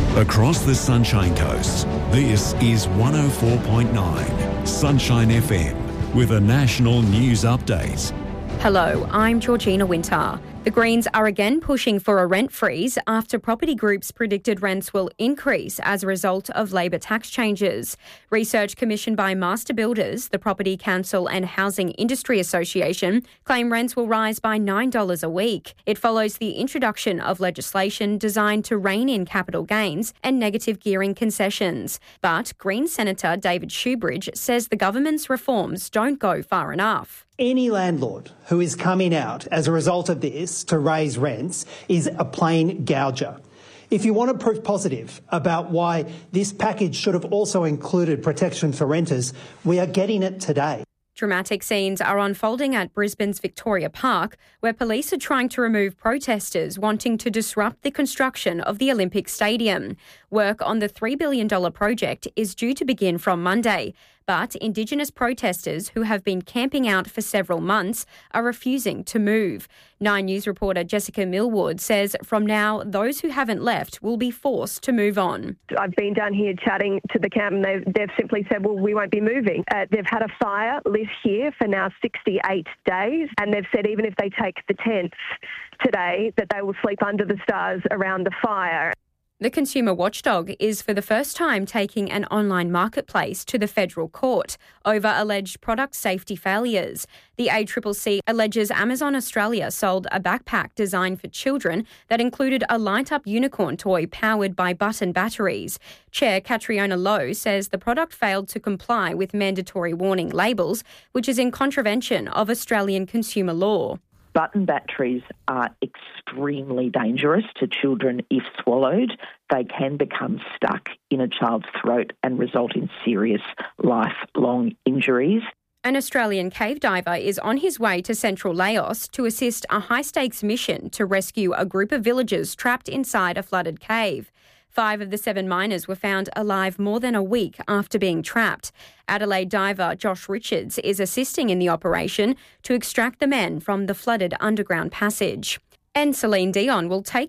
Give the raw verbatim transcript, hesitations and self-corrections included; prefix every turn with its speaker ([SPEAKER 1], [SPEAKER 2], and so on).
[SPEAKER 1] Across the Sunshine Coast, this is one oh four point nine Sunshine F M with a national news update.
[SPEAKER 2] Hello, I'm Georgina Winter. The Greens are again pushing for a rent freeze after property groups predicted rents will increase as a result of Labor tax changes. Research commissioned by Master Builders, the Property Council and Housing Industry Association claim rents will rise by nine dollars a week. It follows the introduction of legislation designed to rein in capital gains and negative gearing concessions. But Green Senator David Shoebridge says the government's reforms don't go far enough.
[SPEAKER 3] Any landlord who is coming out as a result of this to raise rents is a plain gouger. If you want a proof positive about why this package should have also included protection for renters, we are getting it today.
[SPEAKER 2] Dramatic scenes are unfolding at Brisbane's Victoria Park, where police are trying to remove protesters wanting to disrupt the construction of the Olympic Stadium. Work on the three billion dollars project is due to begin from Monday, but Indigenous protesters who have been camping out for several months are refusing to move. Nine News reporter Jessica Millward says from now, those who haven't left will be forced to move on.
[SPEAKER 4] I've been down here chatting to the camp and they've, they've simply said, well, we won't be moving. Uh, they've had a fire lit here for now sixty-eight days, and they've said even if they take the tents today, that they will sleep under the stars around the fire.
[SPEAKER 2] The consumer watchdog is for the first time taking an online marketplace to the federal court over alleged product safety failures. The A C C C alleges Amazon Australia sold a backpack designed for children that included a light-up unicorn toy powered by button batteries. Chair Catriona Lowe says the product failed to comply with mandatory warning labels, which is in contravention of Australian consumer law.
[SPEAKER 5] Button batteries are extremely dangerous to children if swallowed. They can become stuck in a child's throat and result in serious lifelong injuries.
[SPEAKER 2] An Australian cave diver is on his way to central Laos to assist a high-stakes mission to rescue a group of villagers trapped inside a flooded cave. Five of the seven miners were found alive more than a week after being trapped. Adelaide diver Josh Richards is assisting in the operation to extract the men from the flooded underground passage. And Celine Dion will take